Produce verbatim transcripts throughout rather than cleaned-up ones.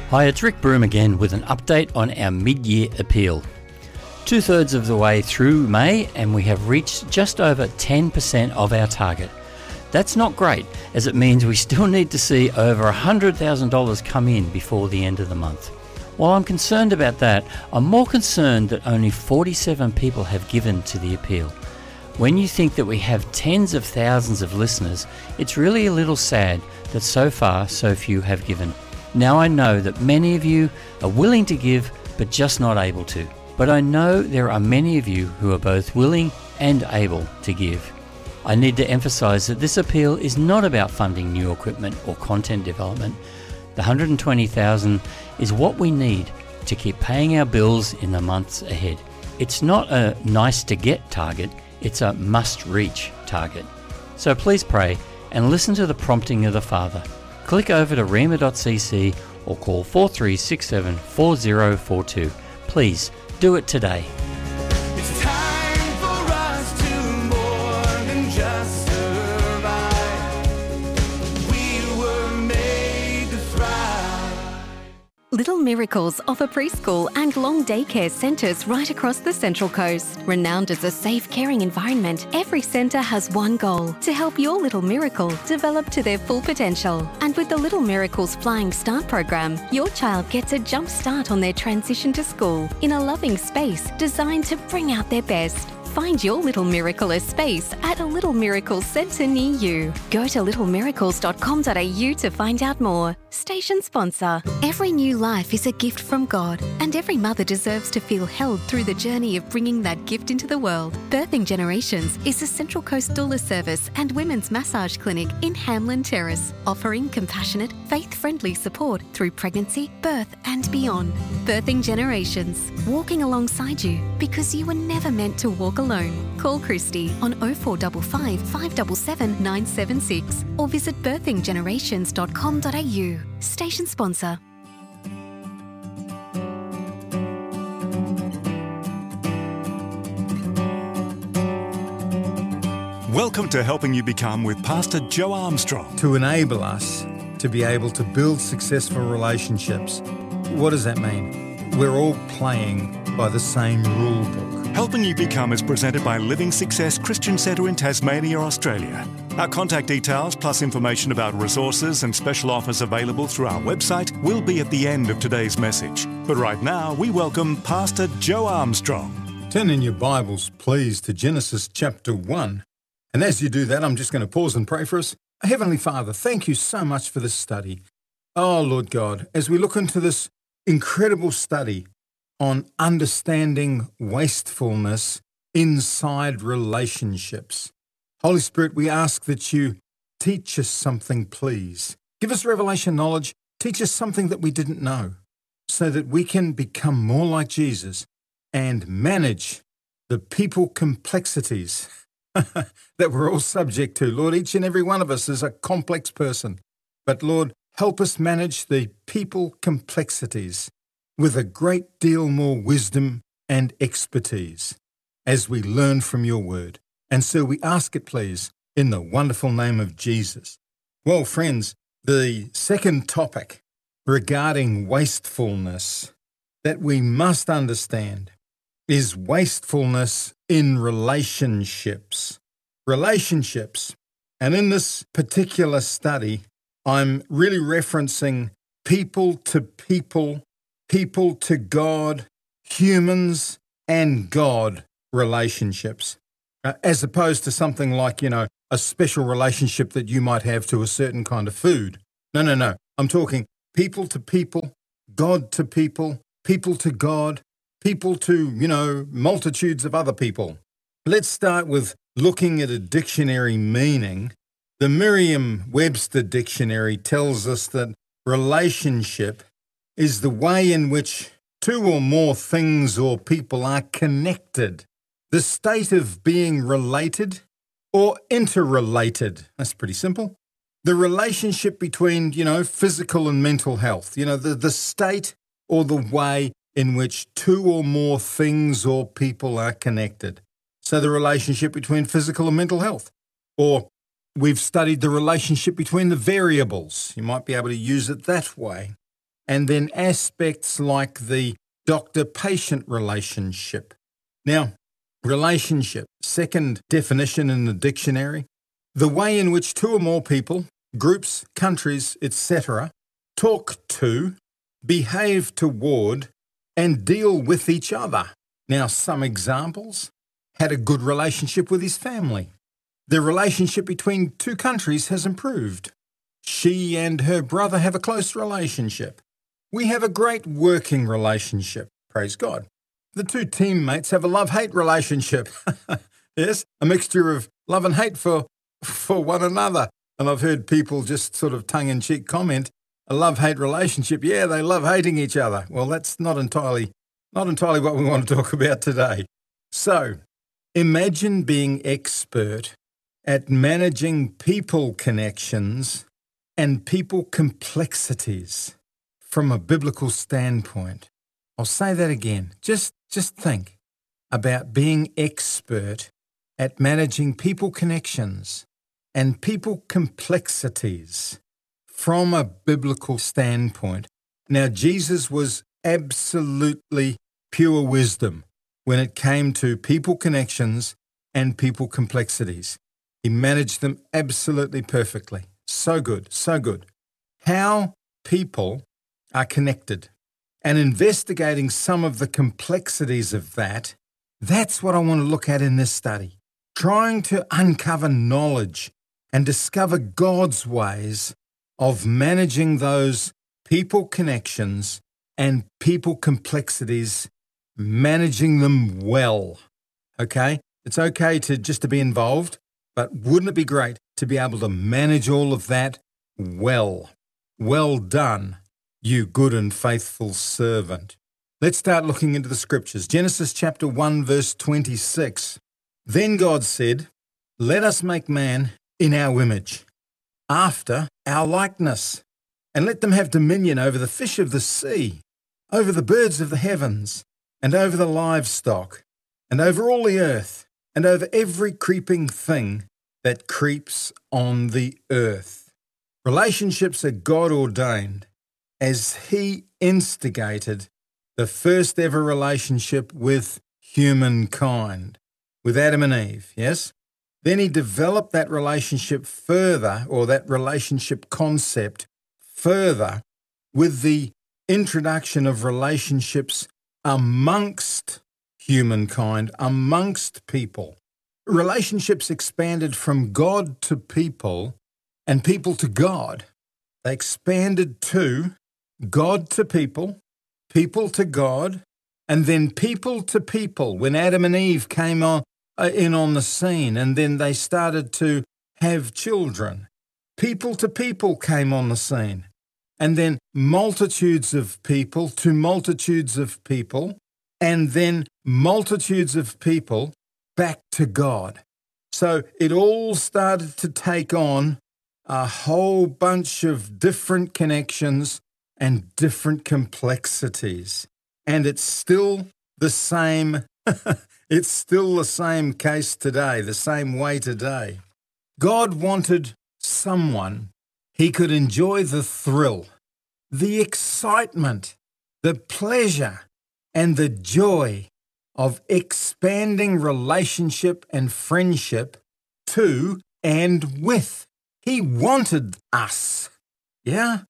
Hi, it's Rick Broom again with an update on our mid-year appeal. Two-thirds of the way through May and we have reached just over ten percent of our target. That's not great, as it means we still need to see over one hundred thousand dollars come in before the end of the month. While I'm concerned about that, I'm more concerned that only forty-seven people have given to the appeal. When you think that we have tens of thousands of listeners, it's really a little sad that so far so few have given. Now I know that many of you are willing to give but just not able to. But I know there are many of you who are both willing and able to give. I need to emphasize that this appeal is not about funding new equipment or content development. The one hundred twenty thousand dollars is what we need to keep paying our bills in the months ahead. It's not a nice to get target, it's a must reach target. So please pray and listen to the prompting of the Father. Click over to rhema dot c c or call four three six seven, four zero four two. Please do it today. It's time for us to more than just survive. We were made to thrive. Little Miracles offer preschool and long daycare centres right across the Central Coast. Renowned as a safe, caring environment, every centre has one goal: to help your little miracle develop to their full potential. And with the Little Miracles Flying Start program, your child gets a jump start on their transition to school in a loving space designed to bring out their best. Find your Little Miracle space at a Little Miracles centre near you. Go to little miracles dot com dot a u to find out more. Station sponsor. Every new life is a gift from God, and every mother deserves to feel held through the journey of bringing that gift into the world. Birthing Generations is a Central Coast doula service and women's massage clinic in Hamlin Terrace, offering compassionate, faith-friendly support through pregnancy, birth and beyond. Birthing Generations, walking alongside you because you were never meant to walk alone. Call Christy on oh four five five, five seven seven, nine seven six or visit birthing generations dot com dot a u. Station sponsor. Welcome to Helping You Become with Pastor Joe Armstrong. To enable us to be able to build successful relationships. What does that mean? We're all playing by the same rule book. Helping You Become is presented by Living Success Christian Centre in Tasmania, Australia. Our contact details plus information about resources and special offers available through our website will be at the end of today's message. But right now, we welcome Pastor Joe Armstrong. Turn in your Bibles, please, to Genesis chapter one. And as you do that, I'm just going to pause and pray for us. Heavenly Father, thank you so much for this study. Oh, Lord God, as we look into this incredible study on understanding wastefulness inside relationships. Holy Spirit, we ask that you teach us something, please. Give us revelation knowledge. Teach us something that we didn't know so that we can become more like Jesus and manage the people complexities that we're all subject to. Lord, each and every one of us is a complex person. But Lord, help us manage the people complexities with a great deal more wisdom and expertise as we learn from your word. And so we ask it, please, in the wonderful name of Jesus. Well, friends, the second topic regarding wastefulness that we must understand is wastefulness in relationships. Relationships. And in this particular study, I'm really referencing people to people, people to God, humans and God relationships, uh, as opposed to something like, you know, a special relationship that you might have to a certain kind of food. No, no, no. I'm talking people to people, God to people, people to God, people to, you know, multitudes of other people. Let's start with looking at a dictionary meaning. The Merriam-Webster dictionary tells us that relationship is the way in which two or more things or people are connected. The state of being related or interrelated. That's pretty simple. The relationship between, you know, physical and mental health. You know, the, the state or the way in which two or more things or people are connected. So the relationship between physical and mental health. Or we've studied the relationship between the variables. You might be able to use it that way. and then aspects like the doctor-patient relationship. Now, relationship, second definition in the dictionary, the way in which two or more people, groups, countries, et cetera, talk to, behave toward, and deal with each other. Now, some examples: had a good relationship with his family. The relationship between two countries has improved. She and her brother have a close relationship. We have a great working relationship. Praise God. The two teammates have a love-hate relationship. Yes, a mixture of love and hate for, for one another. And I've heard people just sort of tongue-in-cheek comment, a love-hate relationship. Yeah, they love hating each other. Well, that's not entirely, not entirely what we want to talk about today. So, imagine being expert at managing people connections and people complexities from a biblical standpoint. I'll say that again. Just, just think about being expert at managing people connections and people complexities from a biblical standpoint. Now, Jesus was absolutely pure wisdom when it came to people connections and people complexities. He managed them absolutely perfectly. So good, so good. How people are connected and investigating some of the complexities of that, that's what I want to look at in this study. Trying to uncover knowledge and discover God's ways of managing those people connections and people complexities, managing them well. Okay? It's okay to just to be involved, but wouldn't it be great to be able to manage all of that well? Well done, you good and faithful servant. Let's start looking into the scriptures. Genesis chapter one, verse twenty-six. Then God said, "Let us make man in our image, after our likeness, and let them have dominion over the fish of the sea, over the birds of the heavens, and over the livestock, and over all the earth, and over every creeping thing that creeps on the earth." Relationships are God-ordained, as He instigated the first ever relationship with humankind, with Adam and Eve, yes? Then He developed that relationship further, or that relationship concept further, with the introduction of relationships amongst humankind, amongst people. Relationships expanded from God to people and people to God. They expanded to God to people, people to God, and then people to people when Adam and Eve came on, uh, in on the scene, and then they started to have children. People to people came on the scene, and then multitudes of people to multitudes of people, and then multitudes of people back to God. So it all started to take on a whole bunch of different connections and different complexities. And it's still the same, it's still the same case today, the same way today. God wanted someone he could enjoy the thrill, the excitement, the pleasure, and the joy of expanding relationship and friendship to and with. He wanted us. Yeah?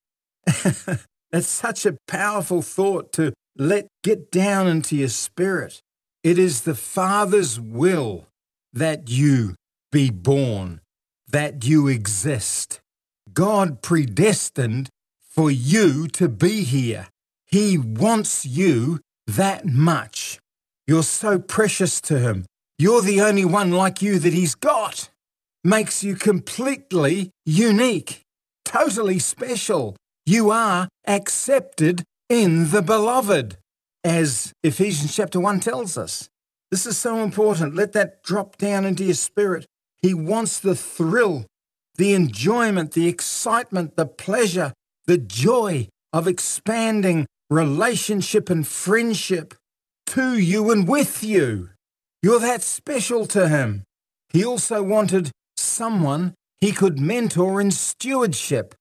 That's such a powerful thought to let get down into your spirit. It is the Father's will that you be born, that you exist. God predestined for you to be here. He wants you that much. You're so precious to Him. You're the only one like you that He's got. Makes you completely unique, totally special. You are accepted in the Beloved, as Ephesians chapter one tells us. This is so important. Let that drop down into your spirit. He wants the thrill, the enjoyment, the excitement, the pleasure, the joy of expanding relationship and friendship to you and with you. You're that special to Him. He also wanted someone He could mentor in stewardship.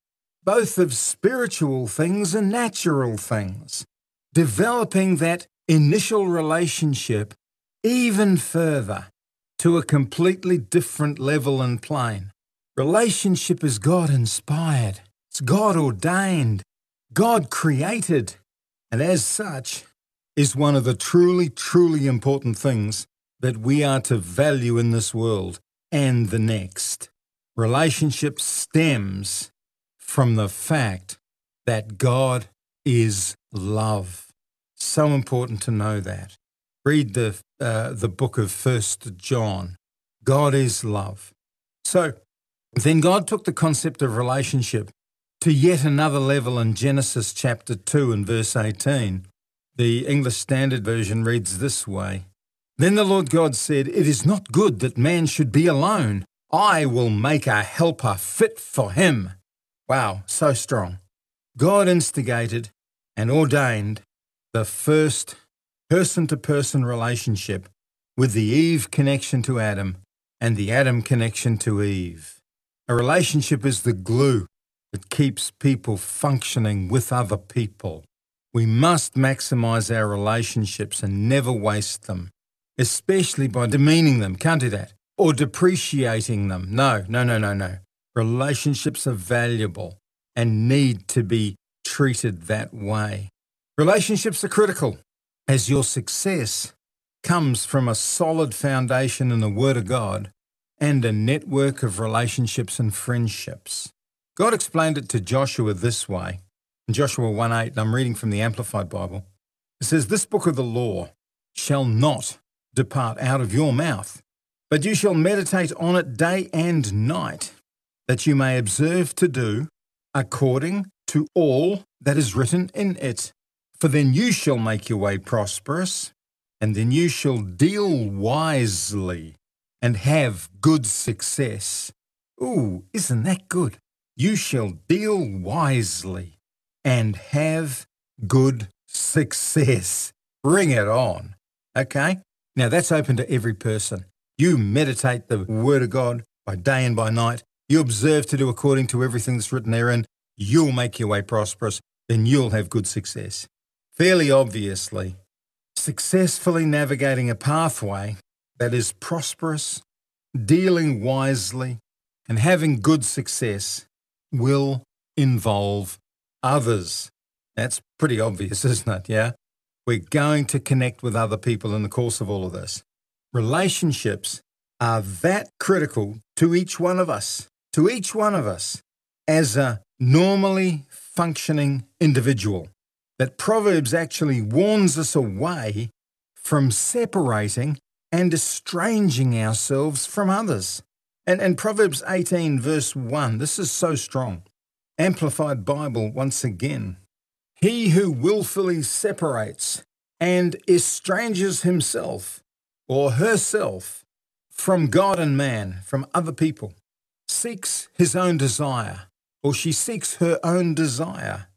both of spiritual things and natural things, developing that initial relationship even further to a completely different level and plane. Relationship is God-inspired. It's God-ordained, God-created, and as such is one of the truly, truly important things that we are to value in this world and the next. Relationship stems from the fact that God is love. So important to know that. Read the uh, the book of First John. God is love. So then God took the concept of relationship to yet another level in Genesis chapter two and verse eighteen. The English Standard Version reads this way. Then the Lord God said, "It is not good that man should be alone. I will make a helper fit for him." Wow, so strong. God instigated and ordained the first person-to-person relationship with the Eve connection to Adam and the Adam connection to Eve. A relationship is the glue that keeps people functioning with other people. We must maximize our relationships and never waste them, especially by demeaning them. Can't do that. Or depreciating them. No, no, no, no, no. Relationships are valuable and need to be treated that way. Relationships are critical, as your success comes from a solid foundation in the Word of God and a network of relationships and friendships. God explained it to Joshua this way. In Joshua one eight, and I'm reading from the Amplified Bible, it says, "This book of the law shall not depart out of your mouth, but you shall meditate on it day and night, that you may observe to do according to all that is written in it. For then you shall make your way prosperous, and then you shall deal wisely and have good success." Ooh, isn't that good? You shall deal wisely and have good success. Bring it on. Okay? Now that's open to every person. You meditate the Word of God by day and by night. You observe to do according to everything that's written therein. You'll make your way prosperous. Then you'll have good success. Fairly obviously, successfully navigating a pathway that is prosperous, dealing wisely, and having good success will involve others. That's pretty obvious, isn't it? Yeah? We're going to connect with other people in the course of all of this. Relationships are that critical to each one of us, to each one of us as a normally functioning individual, that Proverbs actually warns us away from separating and estranging ourselves from others. And, and Proverbs eighteen verse one, this is so strong. Amplified Bible once again. "He who willfully separates and estranges himself or herself from God and man, from other people, seeks his own desire, or she seeks her own desire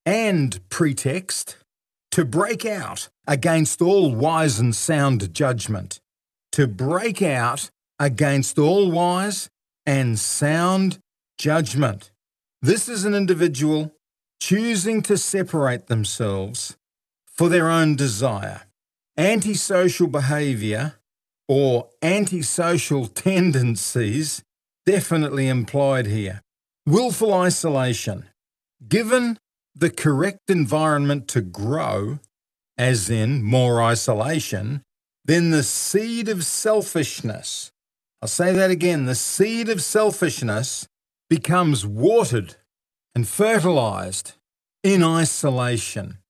and pretext to break out against all wise and sound judgment." To break out against all wise and sound judgment. This is an individual choosing to separate themselves for their own desire. Antisocial behavior or antisocial tendencies definitely implied here. Willful isolation. Given the correct environment to grow, as in more isolation, then the seed of selfishness, I'll say that again, the seed of selfishness becomes watered and fertilized in isolation.